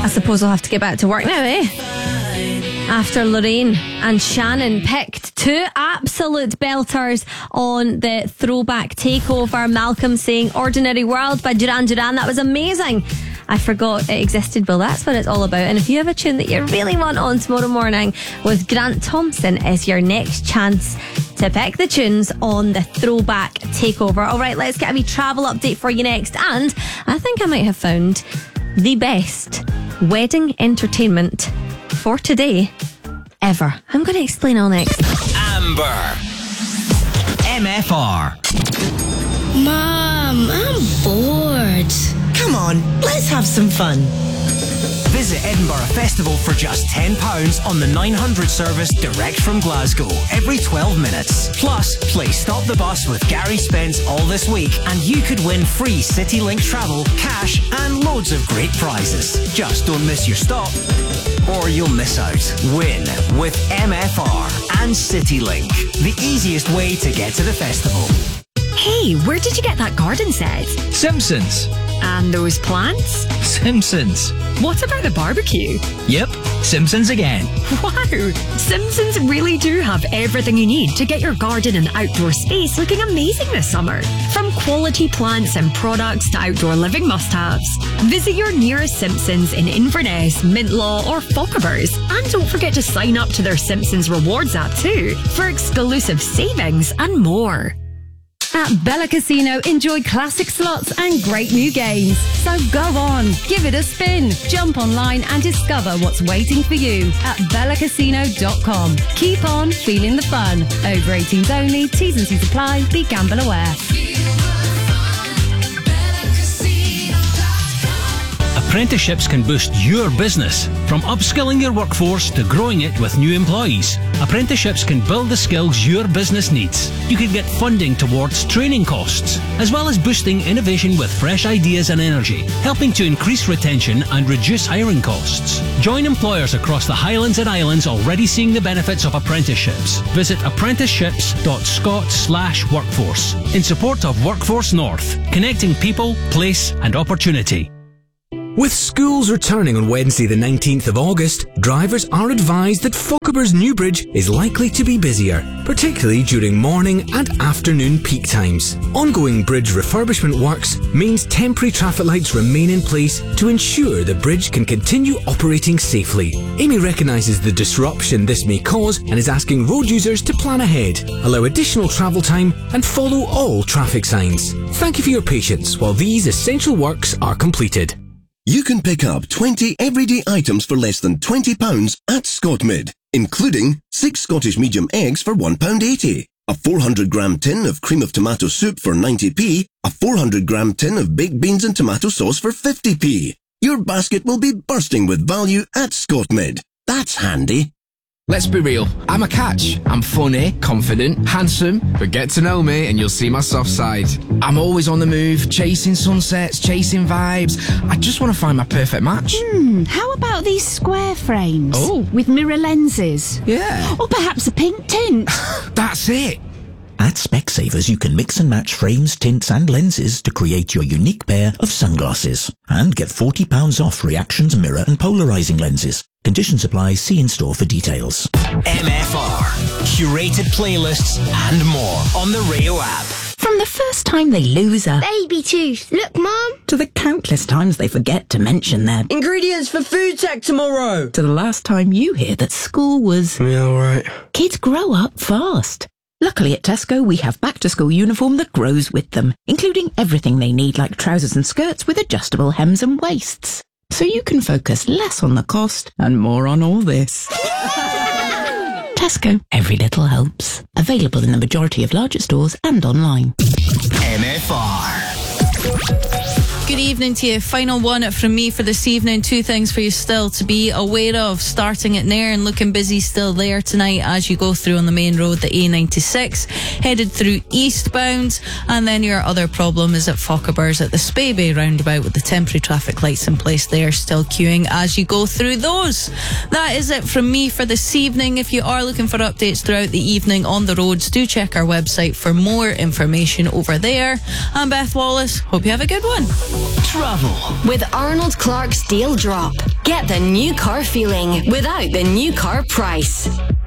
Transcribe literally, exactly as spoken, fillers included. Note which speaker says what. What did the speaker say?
Speaker 1: I suppose I'll have to get back to work now, eh? After Lorraine and Shannon picked two absolute belters on the throwback takeover. Malcolm saying Ordinary World by Duran Duran. That was amazing. I forgot it existed. Well, that's what it's all about. And if you have a tune that you really want on tomorrow morning with Grant Thompson, is your next chance to pick the tunes on the throwback takeover. All right, let's get a wee travel update for you next. And I think I might have found the best wedding entertainment for today ever. I'm going to explain all next.
Speaker 2: Amber. M F R.
Speaker 3: Mom, I'm bored.
Speaker 4: Come on, let's have some fun.
Speaker 2: Visit Edinburgh Festival for just ten pounds on the nine hundred service direct from Glasgow every twelve minutes. Plus, play Stop the Bus with Gary Spence all this week and you could win free CityLink travel, cash and loads of great prizes. Just don't miss your stop or you'll miss out. Win with M F R and CityLink. The easiest way to get to the festival.
Speaker 5: Hey, where did you get that garden set?
Speaker 6: Simpsons.
Speaker 5: And those plants?
Speaker 6: Simpsons.
Speaker 5: What about the barbecue?
Speaker 6: Yep, Simpsons again.
Speaker 5: Wow, Simpsons really do have everything you need to get your garden and outdoor space looking amazing this summer. From quality plants and products to outdoor living must-haves. Visit your nearest Simpsons in Inverness, Mintlaw or Fochabers. And don't forget to sign up to their Simpsons Rewards app too for exclusive savings and more.
Speaker 7: At Bella Casino, enjoy classic slots and great new games. So go on, give it a spin. Jump online and discover what's waiting for you at bella casino dot com. Keep on feeling the fun. Over eighteens only, T's and C's apply. Be gamble aware.
Speaker 8: Apprenticeships can boost your business. From upskilling your workforce to growing it with new employees, apprenticeships can build the skills your business needs. You can get funding towards training costs, as well as boosting innovation with fresh ideas and energy, helping to increase retention and reduce hiring costs. Join employers across the Highlands and Islands already seeing the benefits of apprenticeships. Visit apprenticeships dot scot slash workforce in support of Workforce North, connecting people, place and opportunity.
Speaker 9: With schools returning on Wednesday the nineteenth of August, drivers are advised that Fochabers Newbridge is likely to be busier, particularly during morning and afternoon peak times. Ongoing bridge refurbishment works means temporary traffic lights remain in place to ensure the bridge can continue operating safely. Amy recognises the disruption this may cause and is asking road users to plan ahead, allow additional travel time and follow all traffic signs. Thank you for your patience while these essential works are completed.
Speaker 10: You can pick up twenty everyday items for less than twenty pounds at Scotmid, including six Scottish medium eggs for one pound eighty, a four hundred gram tin of cream of tomato soup for ninety p, a four hundred gram tin of baked beans and tomato sauce for fifty p. Your basket will be bursting with value at Scotmid. That's handy.
Speaker 11: Let's be real, I'm a catch. I'm funny, confident, handsome, but get to know me and you'll see my soft side. I'm always on the move, chasing sunsets, chasing vibes. I just want to find my perfect match.
Speaker 12: Hmm, how about these square frames?
Speaker 11: Oh.
Speaker 12: With mirror lenses?
Speaker 11: Yeah.
Speaker 12: Or perhaps a pink tint?
Speaker 11: That's it.
Speaker 13: At Specsavers, you can mix and match frames, tints and lenses to create your unique pair of sunglasses. And get forty pounds off Reactions mirror and polarising lenses. Conditions apply. See in store for details.
Speaker 2: M F R. Curated playlists and more on the Rio app.
Speaker 14: From the first time they lose a
Speaker 3: baby tooth, look Mum,
Speaker 14: to the countless times they forget to mention their
Speaker 4: ingredients for food tech tomorrow,
Speaker 14: to the last time you hear that school was...
Speaker 4: Yeah, alright.
Speaker 14: Kids grow up fast. Luckily at Tesco, we have back-to-school uniform that grows with them, including everything they need like trousers and skirts with adjustable hems and waists. So you can focus less on the cost and more on all this. Tesco, every little helps. Available in the majority of larger stores and online.
Speaker 2: M F R.
Speaker 15: Good evening to you. Final one from me for this evening. Two things for you still to be aware of. Starting at Nairn, looking busy still there tonight as you go through on the main road, the A ninety-six, headed through eastbound. And then your other problem is at Fochabers at the Spey roundabout with the temporary traffic lights in place there, still queuing as you go through those. That is it from me for this evening. If you are looking for updates throughout the evening on the roads, do check our website for more information over there. I'm Beth Wallace. Hope you have a good one.
Speaker 6: Travel.
Speaker 16: With Arnold Clark's Deal Drop. Get the new car feeling without the new car price.